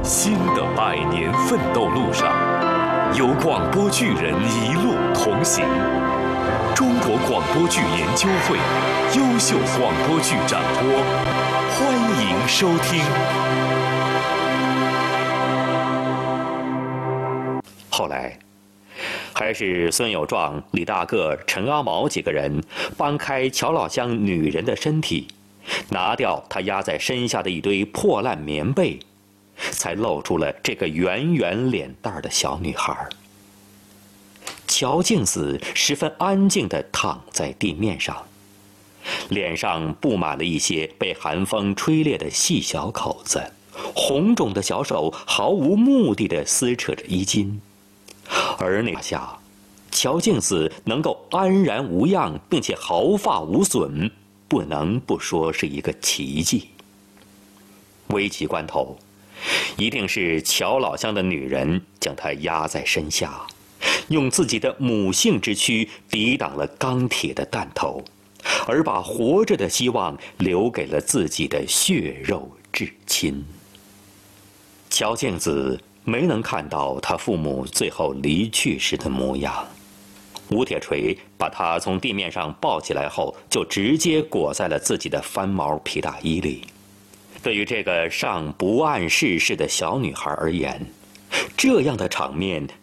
新的100年奋斗路上，有广播剧人一路同行。中国广播剧研究会优秀广播剧展播，欢迎收听。后来，还是孙有壮、李大个、陈阿毛几个人搬开乔老乡女人的身体，拿掉她压在身下的一堆破烂棉被，才露出了这个圆圆脸蛋的小女孩。乔静子十分安静地躺在地面上，脸上布满了一些被寒风吹裂的细小口子，红肿的小手毫无目的地撕扯着衣襟。而那下，乔静子能够安然无恙，并且毫发无损，不能不说是一个奇迹。危急关头，一定是乔老乡的女人将她压在身下，用自己的母性之躯抵挡了钢铁的弹头，而把活着的希望留给了自己的血肉至亲。乔静子没能看到他父母最后离去时的模样。吴铁锤把他从地面上抱起来后，就直接裹在了自己的翻毛皮大衣里。对于这个尚不谙世事的小女孩而言，这样的场面